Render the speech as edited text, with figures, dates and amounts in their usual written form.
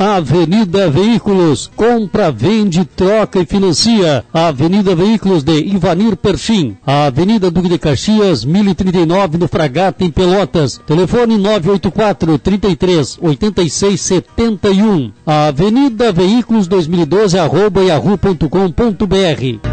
Avenida Veículos, compra, vende, troca e financia. Avenida Veículos de Ivanir Perchim. Avenida Duque de Caxias, 1039 no Fragata, em Pelotas. Telefone 984-33-8671. Avenida Veículos 2012 @yahoo.com.br.